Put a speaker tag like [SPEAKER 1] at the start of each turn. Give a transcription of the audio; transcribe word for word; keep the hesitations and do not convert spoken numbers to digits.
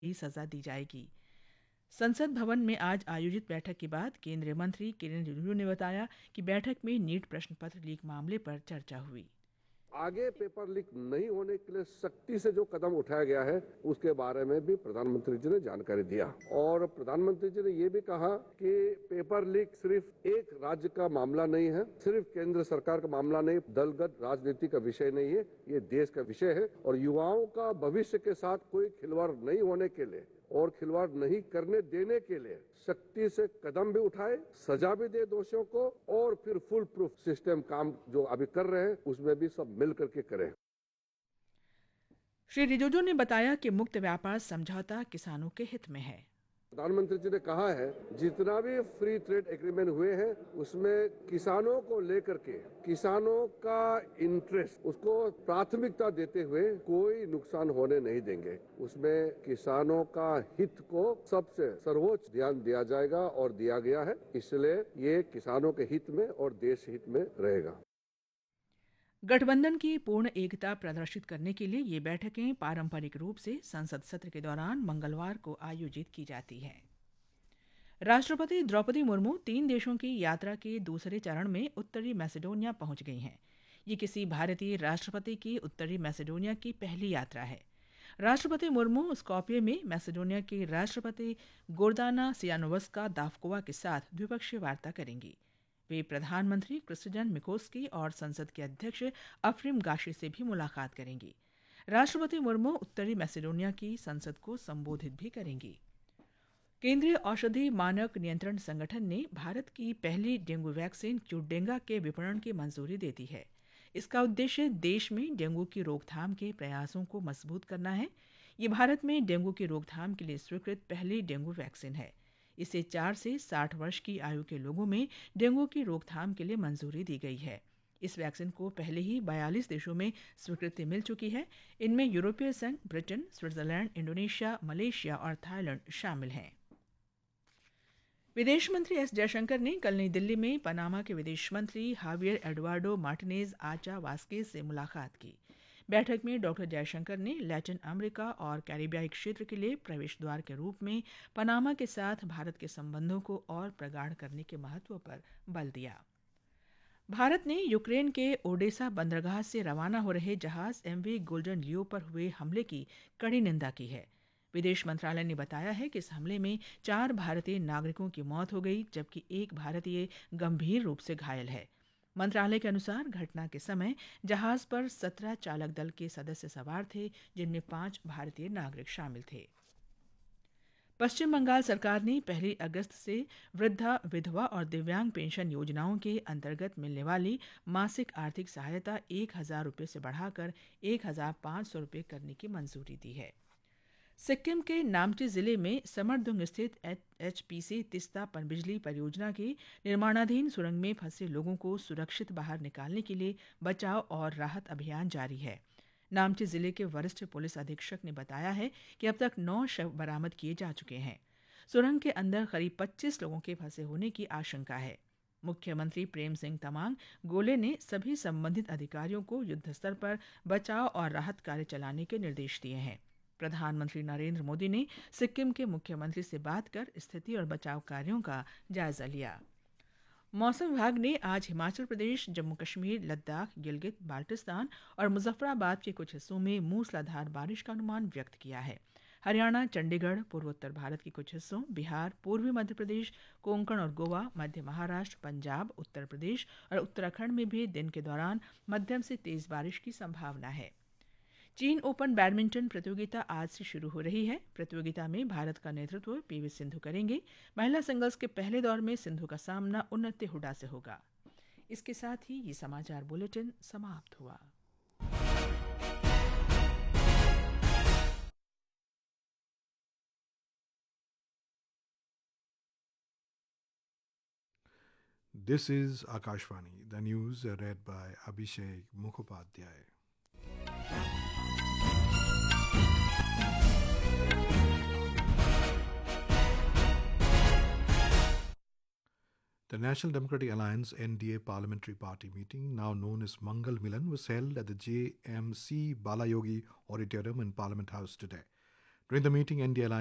[SPEAKER 1] की सजा दी जाएगी। संसद भवन में आज आयोजित बैठक के बाद केंद्रीय मंत्री किरेन रिजिजू ने बताया कि बैठक में नीट प्रश्न पत्र लीक मामले पर चर्चा हुई।
[SPEAKER 2] आगे पेपर लीक नहीं होने के लिए सख्ती से जो कदम उठाया गया है उसके बारे में भी प्रधानमंत्री जी ने जानकारी दिया और प्रधानमंत्री जी ने ये भी कहा कि पेपर लीक सिर्फ एक राज्य का मामला नहीं है, सिर्फ केंद्र सरकार का मामला नहीं, दलगत राजनीति का विषय नहीं है, ये देश का विषय है और युवाओं का भविष्य के साथ कोई खिलवाड़ नहीं होने के लिए और खिलवाड़ नहीं करने देने के लिए सख्ती से कदम भी उठाए, सजा भी दे दोषियों को और फिर फुल प्रूफ सिस्टम काम जो अभी कर रहे हैं उसमें भी सब मिल करके करें।
[SPEAKER 1] श्री रिजिजू ने बताया कि मुक्त व्यापार समझौता किसानों के हित में है।
[SPEAKER 2] प्रधानमंत्री जी ने कहा है जितना भी फ्री ट्रेड एग्रीमेंट हुए हैं उसमें किसानों को लेकर के किसानों का इंटरेस्ट उसको प्राथमिकता देते हुए कोई नुकसान होने नहीं देंगे। उसमें किसानों का हित को सबसे सर्वोच्च ध्यान दिया जाएगा और दिया गया है, इसलिए ये किसानों के हित में और देश हित में रहेगा।
[SPEAKER 1] गठबंधन की पूर्ण एकता प्रदर्शित करने के लिए ये बैठकें पारंपरिक रूप से संसद सत्र के दौरान मंगलवार को आयोजित की जाती हैं। राष्ट्रपति द्रौपदी मुर्मू तीन देशों की यात्रा के दूसरे चरण में उत्तरी मैसेडोनिया पहुंच गई हैं। ये किसी भारतीय राष्ट्रपति की उत्तरी मैसेडोनिया की पहली यात्रा है। राष्ट्रपति मुर्मू स्कॉपिये में मैसेडोनिया के राष्ट्रपति गोर्दाना सियानोवस्का दाफकोवा के साथ द्विपक्षीय वार्ता करेंगी। वे प्रधानमंत्री क्रिस्टियन मिकोस्की और संसद के अध्यक्ष अफरीम गाशी से भी मुलाकात करेंगी। राष्ट्रपति मुर्मू उत्तरी मैसेडोनिया की संसद को संबोधित भी करेंगी। केंद्रीय औषधि मानक नियंत्रण संगठन ने भारत की पहली डेंगू वैक्सीन क्यूडेंगा के विपणन की मंजूरी दे दी है। इसका उद्देश्य देश में डेंगू की रोकथाम के प्रयासों को मजबूत करना है। ये भारत में डेंगू की रोकथाम के लिए स्वीकृत पहली डेंगू वैक्सीन है। इसे चार से साठ वर्ष की आयु के लोगों में डेंगू की रोकथाम के लिए मंजूरी दी गई है। इस वैक्सीन को पहले ही बयालीस देशों में स्वीकृति मिल चुकी है। इनमें यूरोपीय संघ, ब्रिटेन, स्विट्जरलैंड, इंडोनेशिया, मलेशिया और थाईलैंड शामिल हैं। विदेश मंत्री एस जयशंकर ने कल नई दिल्ली में पनामा के विदेश मंत्री हावियर एडुआर्डो मार्टिनेज आचा वास्केज से मुलाकात की। बैठक में डॉक्टर जयशंकर ने लैटिन अमेरिका और कैरिबियाई क्षेत्र के लिए प्रवेश द्वार के रूप में पनामा के साथ भारत के संबंधों को और प्रगाढ़ करने के महत्व पर बल दिया। भारत ने यूक्रेन के ओडेसा बंदरगाह से रवाना हो रहे जहाज एमवी गोल्डन लियो पर हुए हमले की कड़ी निंदा की है। विदेश मंत्रालय ने बताया है कि इस हमले में चार भारतीय नागरिकों की मौत हो गई, जबकि एक भारतीय गंभीर रूप से घायल है। मंत्रालय के अनुसार घटना के समय जहाज पर सत्रह चालक दल के सदस्य सवार थे, जिनमें पांच भारतीय नागरिक शामिल थे। पश्चिम बंगाल सरकार ने पहली अगस्त से वृद्धा, विधवा और दिव्यांग पेंशन योजनाओं के अंतर्गत मिलने वाली मासिक आर्थिक सहायता एक हजार रुपये से बढ़ाकर एक हजार पाँच सौ रुपये करने की मंजूरी दी है। सिक्किम के नामची जिले में समरदुंग स्थित एचपीसी तिस्ता पनबिजली परियोजना की निर्माणाधीन सुरंग में फंसे लोगों को सुरक्षित बाहर निकालने के लिए बचाव और राहत अभियान जारी है। नामची जिले के वरिष्ठ पुलिस अधीक्षक ने बताया है कि अब तक नौ शव बरामद किए जा चुके हैं। सुरंग के अंदर करीब पच्चीस लोगों के फंसे होने की आशंका है। मुख्यमंत्री प्रेम सिंह तमांग गोले ने सभी संबंधित अधिकारियों को युद्धस्तर पर बचाव और राहत कार्य चलाने के निर्देश दिए हैं। प्रधानमंत्री नरेंद्र मोदी ने सिक्किम के मुख्यमंत्री से बात कर स्थिति और बचाव कार्यों का जायजा लिया। मौसम विभाग ने आज हिमाचल प्रदेश, जम्मू कश्मीर, लद्दाख, गिलगित बाल्टिस्तान और मुजफ्फराबाद के कुछ हिस्सों में मूसलाधार बारिश का अनुमान व्यक्त किया है। हरियाणा, चंडीगढ़, पूर्वोत्तर भारत के कुछ हिस्सों, बिहार, पूर्वी मध्य प्रदेश, कोंकण और गोवा, मध्य महाराष्ट्र, पंजाब, उत्तर प्रदेश और उत्तराखंड में भी दिन के दौरान मध्यम से तेज बारिश की संभावना है। चीन ओपन बैडमिंटन प्रतियोगिता आज से शुरू हो रही है। प्रतियोगिता में भारत का नेतृत्व पीवी सिंधु करेंगे। महिला सिंगल्स के पहले दौर में सिंधु का सामना उन्नति हुडा से होगा। इसके साथ ही ये समाचार बुलेटिन समाप्त हुआ।
[SPEAKER 3] This is Akashvani, the news read by Abhishek Mukhopadhyay. The National Democratic Alliance N D A Parliamentary Party meeting, now known as Mangal Milan, was held at the J M C Balayogi Auditorium in Parliament House today. During the meeting, N D A